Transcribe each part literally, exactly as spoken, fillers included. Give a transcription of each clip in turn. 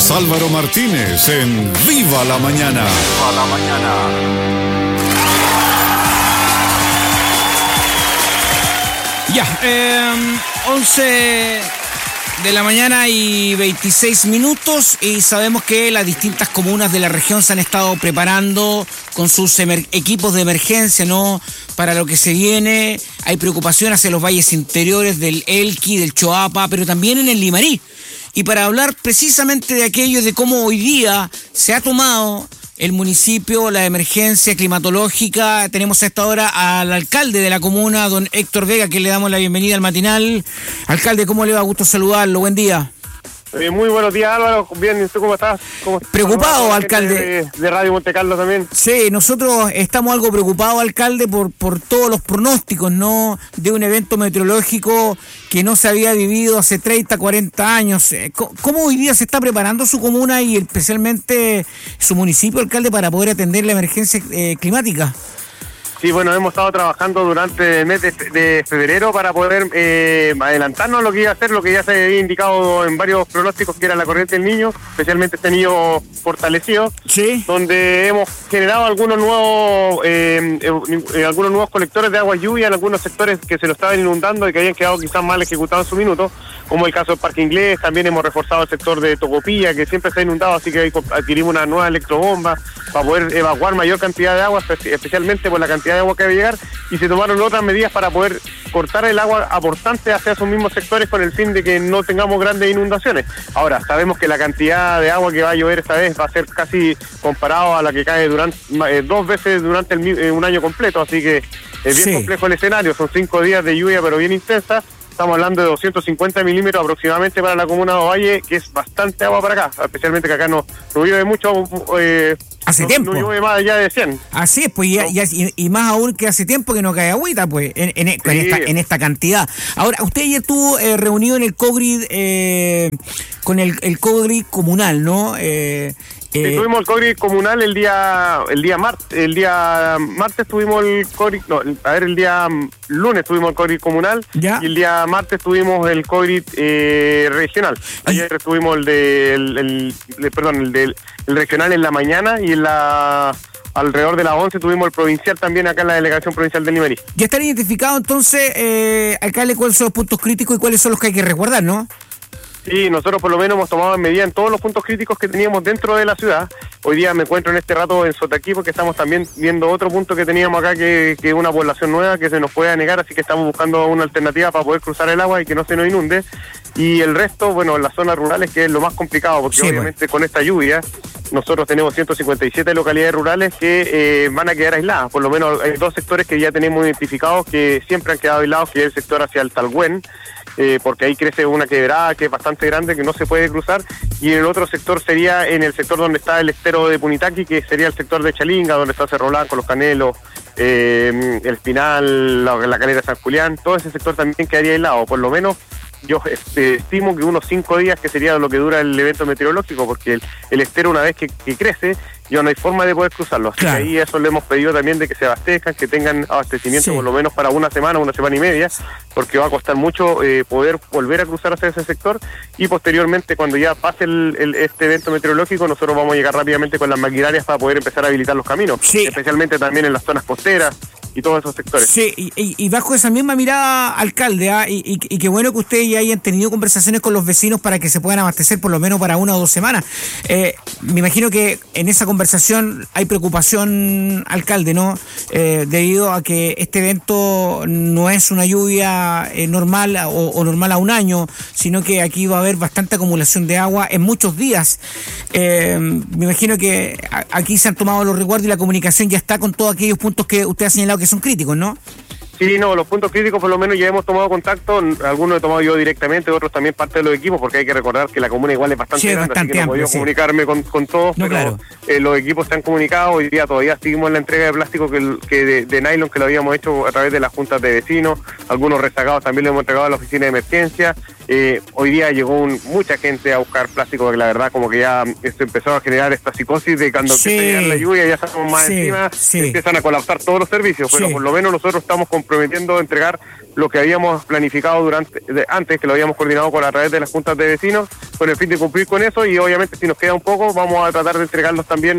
es Álvaro Martínez en Viva la Mañana. Viva la Mañana. Ya, eh, once de la mañana y veintiséis minutos, y sabemos que las distintas comunas de la región se han estado preparando con sus emer- equipos de emergencia, ¿no?, para lo que se viene. Hay preocupación hacia los valles interiores del Elqui, del Choapa, pero también en el Limarí. Y para hablar precisamente de aquello, de cómo hoy día se ha tomado el municipio la emergencia climatológica, tenemos a esta hora al alcalde de la comuna, don Héctor Vega, que le damos la bienvenida al matinal. Alcalde, ¿cómo le va? Gusto saludarlo, buen día. Eh, muy buenos días, Álvaro. Bien, ¿y tú cómo estás? ¿Cómo estás? Preocupado, alcalde. De, de Radio Monte Carlo también. Sí, nosotros estamos algo preocupados, alcalde, por, por todos los pronósticos, ¿no?, de un evento meteorológico que no se había vivido hace treinta, cuarenta años. ¿Cómo hoy día se está preparando su comuna y especialmente su municipio, alcalde, para poder atender la emergencia eh, climática? Sí, bueno, hemos estado trabajando durante el mes de, de febrero para poder eh, adelantarnos a lo que iba a ser, lo que ya se había indicado en varios pronósticos, que era la corriente del Niño, especialmente este Niño fortalecido, sí, donde hemos generado algunos nuevos eh, eh, algunos nuevos colectores de agua lluvia en algunos sectores que se lo estaban inundando y que habían quedado quizás mal ejecutados en su minuto, como el caso del Parque Inglés. También hemos reforzado el sector de Tocopilla, que siempre se ha inundado, así que adquirimos una nueva electrobomba para poder evacuar mayor cantidad de agua, especialmente por la cantidad de agua que debe llegar, y se tomaron otras medidas para poder cortar el agua aportante hacia esos mismos sectores con el fin de que no tengamos grandes inundaciones. Ahora, sabemos que la cantidad de agua que va a llover esta vez va a ser casi comparado a la que cae durante eh, dos veces durante el, eh, un año completo, así que es bien sí. complejo el escenario. Son cinco días de lluvia, pero bien intensa. Estamos hablando de doscientos cincuenta milímetros aproximadamente para la comuna de Ovalle, que es bastante agua para acá, especialmente que acá no, no llueve mucho. Eh, hace no, tiempo. No llueve más allá de cien. Así es, pues, y, no. y, y más aún que hace tiempo que no cae agüita, pues, en, en, sí. en, esta, en esta cantidad. Ahora, usted ayer estuvo eh, reunido en el COGRID, eh, con el, el COGRID comunal, ¿no? Eh, Sí, eh, tuvimos el COGRID comunal el día el día martes, el día martes tuvimos el COGRID, no, a ver, el día lunes tuvimos el COGRID comunal, ¿ya?, y el día martes tuvimos el COGRID eh, regional. Ayer ¿Y? tuvimos el de el, el, el perdón, el del el regional en la mañana, y en la alrededor de las once tuvimos el provincial también acá en la delegación provincial de Limarí. Ya están identificados entonces, eh, alcalde, cuáles son los puntos críticos y cuáles son los que hay que resguardar, ¿no? Sí, nosotros por lo menos hemos tomado medidas en todos los puntos críticos que teníamos dentro de la ciudad. Hoy día me encuentro en este rato en Sotaquí porque estamos también viendo otro punto que teníamos acá, que es una población nueva que se nos puede anegar, así que estamos buscando una alternativa para poder cruzar el agua y que no se nos inunde. Y el resto, bueno, en las zonas rurales, que es lo más complicado, porque sí, obviamente bueno. con esta lluvia nosotros tenemos ciento cincuenta y siete localidades rurales que eh, van a quedar aisladas. Por lo menos hay dos sectores que ya tenemos identificados que siempre han quedado aislados, que es el sector hacia el Talgüén, Eh, porque ahí crece una quebrada que es bastante grande, que no se puede cruzar, y el otro sector sería en el sector donde está el estero de Punitaqui, que sería el sector de Chalinga, donde está Cerro Blanco, Los Canelos, eh, el Espinal, la, la calera de San Julián. Todo ese sector también quedaría aislado. Por lo menos yo este, estimo que unos cinco días, que sería lo que dura el evento meteorológico, porque el, el estero, una vez que, que crece, ya no hay forma de poder cruzarlo. Así claro. que ahí eso le hemos pedido también, de que se abastezcan, que tengan abastecimiento sí. por lo menos para una semana, una semana y media, porque va a costar mucho eh, poder volver a cruzar hacia ese sector, y posteriormente, cuando ya pase el, el, este evento meteorológico, nosotros vamos a llegar rápidamente con las maquinarias para poder empezar a habilitar los caminos, sí. especialmente también en las zonas costeras y todos esos sectores. Sí, y, y, y bajo esa misma mirada, alcalde, ¿eh? y, y, y qué bueno que ustedes ya hayan tenido conversaciones con los vecinos para que se puedan abastecer por lo menos para una o dos semanas. Eh, me imagino que en esa conversación hay preocupación, alcalde, ¿no? Eh, debido a que este evento no es una lluvia eh, normal o, o normal a un año, sino que aquí va a haber bastante acumulación de agua en muchos días. Eh, me imagino que a, aquí se han tomado los resguardos y la comunicación ya está con todos aquellos puntos que usted ha señalado que son críticos, ¿no? Sí, no, los puntos críticos por lo menos ya hemos tomado contacto, algunos he tomado yo directamente, otros también parte de los equipos, porque hay que recordar que la comuna igual es bastante sí, grande, bastante así que no he podido sí. comunicarme con, con todos, no, pero claro. eh, los equipos se han comunicado. Hoy día todavía seguimos la entrega de plástico que, que de, de nylon que lo habíamos hecho a través de las juntas de vecinos, algunos rezagados también lo hemos entregado a la oficina de emergencia. Eh, hoy día llegó un, mucha gente a buscar plástico, porque la verdad como que ya esto empezó a generar esta psicosis de cuando sí. empieza a llegar la lluvia, ya estamos más sí. encima, sí. empiezan a colapsar todos los servicios, pero sí. por lo menos nosotros estamos con comprometiendo a entregar lo que habíamos planificado durante de, antes, que lo habíamos coordinado con a través de las juntas de vecinos, con el fin de cumplir con eso, y obviamente si nos queda un poco, vamos a tratar de entregarlos también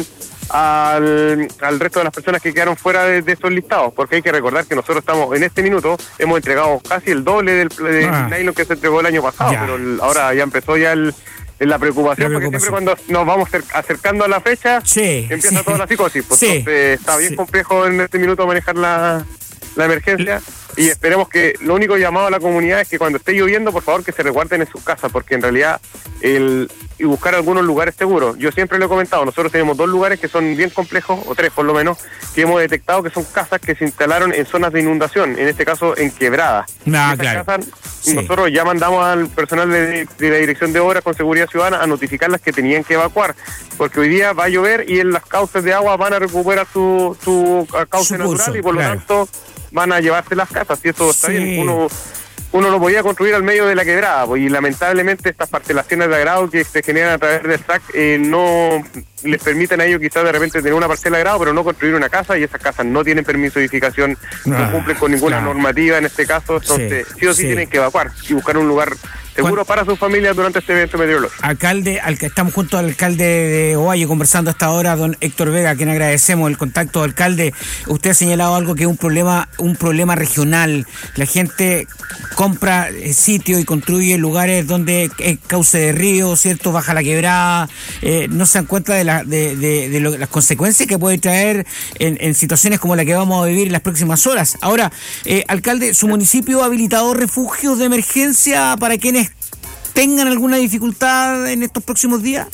al, al resto de las personas que quedaron fuera de, de estos listados, porque hay que recordar que nosotros estamos, en este minuto, hemos entregado casi el doble del, del ah. nylon que se entregó el año pasado, ya. pero el, ahora ya empezó ya el... En la preocupación, la preocupación, porque siempre cuando nos vamos acercando a la fecha, sí, empieza sí. toda la psicosis. Pues, sí, entonces está bien sí. complejo en este minuto manejar la, la emergencia, y esperemos que lo único llamado a la comunidad es que cuando esté lloviendo, por favor, que se resguarden en sus casas, porque en realidad el y buscar algunos lugares seguros. Yo siempre lo he comentado, nosotros tenemos dos lugares que son bien complejos, o tres por lo menos, que hemos detectado que son casas que se instalaron en zonas de inundación, en este caso en quebradas. Ah, claro. Casas, sí. Nosotros ya mandamos al personal de, de la Dirección de Obras con Seguridad Ciudadana a notificar las que tenían que evacuar, porque hoy día va a llover y en las cauces de agua van a recuperar su, su cauce su natural curso, y por lo claro. tanto van a llevarse las casas, y eso está sí. bien. Uno uno lo podía construir al medio de la quebrada, pues, y lamentablemente estas parcelaciones de agrado que se generan a través del S A C eh, no les permiten a ellos quizás de repente tener una parcela de agrado, pero no construir una casa, y esas casas no tienen permiso de edificación, ah, no cumplen con ninguna claro. normativa en este caso, entonces sí, sí o sí, sí tienen que evacuar y buscar un lugar seguro para sus familias durante este evento meteorológico. Alcalde, al que estamos junto al alcalde de Ovalle conversando hasta ahora, don Héctor Vega, a quien agradecemos el contacto. Alcalde, usted ha señalado algo que es un problema, un problema regional. La gente compra sitios y construye lugares donde es cauce de río, ¿cierto? Baja la quebrada, eh, no se dan cuenta de, la, de, de, de lo, las consecuencias que puede traer en, en situaciones como la que vamos a vivir en las próximas horas. Ahora, eh, alcalde, ¿su municipio ha habilitado refugios de emergencia para quienes tengan alguna dificultad en estos próximos días?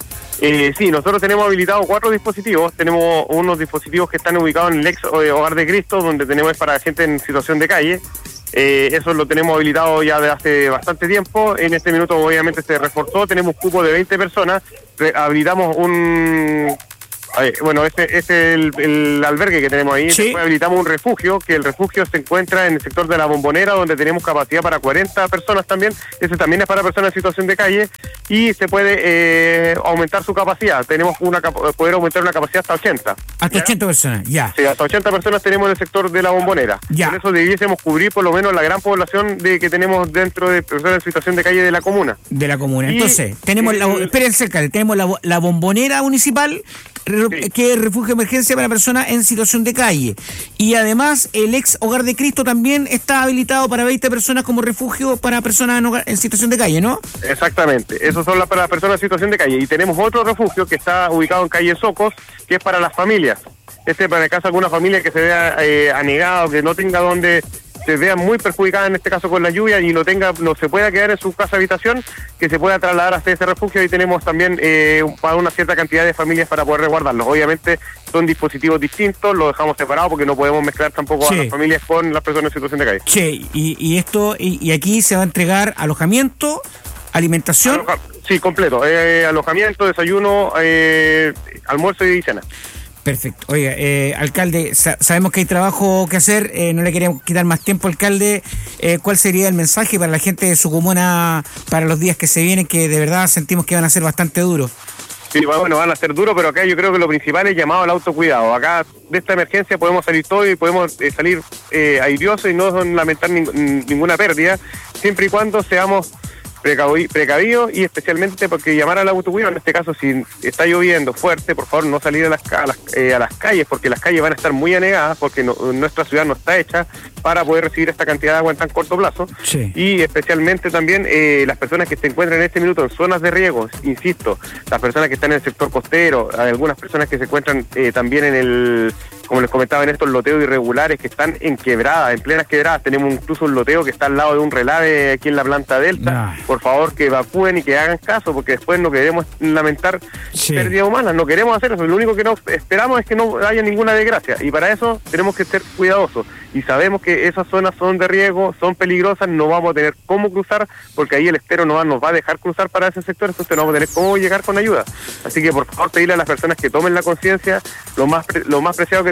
Eh, sí, nosotros tenemos habilitados cuatro dispositivos. Tenemos unos dispositivos que están ubicados en el ex Hogar de Cristo, donde tenemos para gente en situación de calle. Eh, eso lo tenemos habilitado ya de hace bastante tiempo. En este minuto obviamente se reforzó, tenemos un cupo de veinte personas. Re- habilitamos un... Eh, bueno, este es este el, el albergue que tenemos ahí. Sí. Después habilitamos un refugio, que el refugio se encuentra en el sector de la Bombonera, donde tenemos capacidad para cuarenta personas también. Ese también es para personas en situación de calle, y se puede eh, aumentar su capacidad. Tenemos una poder aumentar una capacidad hasta ochenta. Hasta ¿ya? ochenta personas, ya. Sí, hasta ochenta personas tenemos en el sector de la Bombonera. Ya. Por eso debiésemos cubrir por lo menos la gran población de que tenemos dentro de personas en situación de calle de la comuna. De la comuna. Y, Entonces, tenemos la, espérense, alcalde, tenemos la, la Bombonera municipal, sí. que es refugio de emergencia para personas en situación de calle, y además el ex Hogar de Cristo también está habilitado para veinte personas como refugio para personas en, hogar, en situación de calle, ¿no? Exactamente, esos son las para personas en situación de calle, y tenemos otro refugio que está ubicado en calle Socos, que es para las familias. Este para el caso de alguna familia que se vea eh, anegada o que no tenga donde se vea muy perjudicada en este caso con la lluvia y no tenga, no se pueda quedar en su casa habitación, que se pueda trasladar hasta ese refugio, y tenemos también eh, para una cierta cantidad de familias para poder resguardarlos. Obviamente son dispositivos distintos, los dejamos separados porque no podemos mezclar tampoco sí. a las familias con las personas en situación de calle. Sí, y, y esto, y, y aquí se va a entregar alojamiento, alimentación. Aloja, sí, completo, eh, alojamiento, desayuno, eh, almuerzo y cena. Perfecto. Oiga, eh, alcalde, sa- sabemos que hay trabajo que hacer, eh, no le queríamos quitar más tiempo, alcalde. Eh, ¿Cuál sería el mensaje para la gente de su comuna para los días que se vienen, que de verdad sentimos que van a ser bastante duros? Sí, bueno, van a ser duros, pero acá yo creo que lo principal es llamado al autocuidado. Acá de esta emergencia podemos salir todos y podemos eh, salir eh, airiosos y no lamentar ning- ninguna pérdida, siempre y cuando seamos Precavi- precavidos, y especialmente porque llamar al autocuidado, en este caso si está lloviendo fuerte, por favor no salir a las, a las, eh, a las calles, porque las calles van a estar muy anegadas, porque no, nuestra ciudad no está hecha para poder recibir esta cantidad de agua en tan corto plazo. Sí. Y especialmente también eh, las personas que se encuentran en este minuto en zonas de riesgo, insisto, las personas que están en el sector costero, hay algunas personas que se encuentran eh, también en el, como les comentaba, en estos loteos irregulares que están en quebradas, en plenas quebradas. Tenemos incluso un loteo que está al lado de un relave aquí en la planta Delta. No. Por favor, que evacúen y que hagan caso, porque después no queremos lamentar Sí. pérdidas humanas, no queremos hacer eso. Lo único que no esperamos es que no haya ninguna desgracia, y para eso tenemos que ser cuidadosos, y sabemos que esas zonas son de riesgo, son peligrosas, no vamos a tener cómo cruzar, porque ahí el estero no va, nos va a dejar cruzar para ese sector, entonces no vamos a tener cómo llegar con ayuda. Así que por favor pedirle a las personas que tomen la conciencia, lo más pre- lo más preciado que tenemos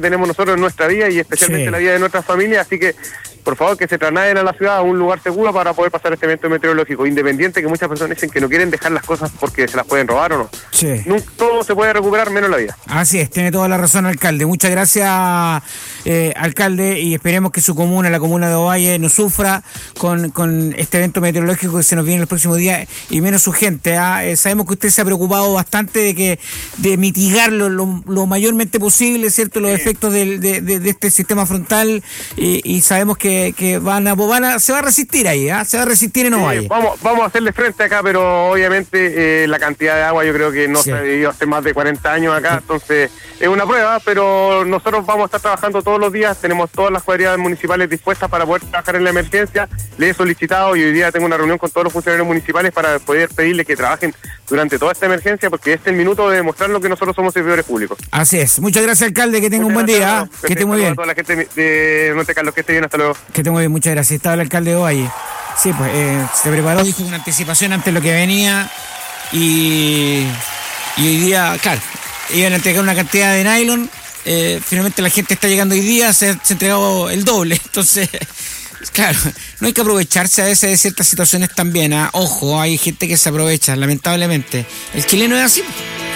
tenemos nosotros en nuestra vida y especialmente Sí. la vida de nuestras familias, así que por favor que se trasladen a la ciudad, a un lugar seguro para poder pasar este evento meteorológico, independiente que muchas personas dicen que no quieren dejar las cosas porque se las pueden robar o no. Sí. Nunca, todo se puede recuperar menos la vida. Así es, tiene toda la razón, alcalde. Muchas gracias, eh, alcalde, y esperemos que su comuna, la comuna de Ovalle, no sufra con, con este evento meteorológico que se nos viene en los próximos días, y menos su gente. ¿ah? Eh, sabemos que usted se ha preocupado bastante de que de mitigarlo lo, lo mayormente posible, ¿cierto? Los Sí. efectos del- de, de, de este sistema frontal, y, y sabemos que, que van, a, van a, se va a resistir ahí, ¿ah? se va a resistir en Ovalle. Sí, vamos, vamos a hacerle frente acá, pero obviamente eh, la cantidad de agua yo creo que no Sí. se ha vivido hace más de cuarenta años acá, entonces es una prueba, pero nosotros vamos a estar trabajando todos los días, tenemos todas las cuadrillas municipales dispuestas para poder trabajar en la emergencia, le he solicitado y hoy día tengo una reunión con todos los funcionarios municipales para poder pedirles que trabajen durante toda esta emergencia, porque este es el minuto de demostrar lo que nosotros somos servidores públicos. Así es. Muchas gracias, alcalde, que tenga un Muchas buen gracias, día. hermano. ¿ah? Que esté muy Perfecto, bien. a toda la gente de Monte Carlos, que esté bien, hasta luego. Que tengo bien, muchas gracias. Estaba el alcalde de Ovalle. Sí, pues eh, se preparó, dijo con anticipación antes lo que venía, y, y hoy día, claro, iban a entregar una cantidad de nylon. Eh, finalmente la gente está llegando hoy día, se, se ha entregado el doble. Entonces, claro, no hay que aprovecharse a veces de ciertas situaciones también. ¿ah? Ojo, hay gente que se aprovecha, lamentablemente. El chileno es así.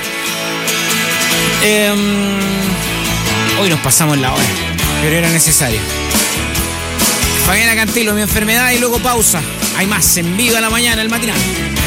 Eh, hoy nos pasamos la hora, pero era necesario. Fabiana Cantilo, mi enfermedad, y luego pausa. Hay más en Viva la Mañana, el matinal.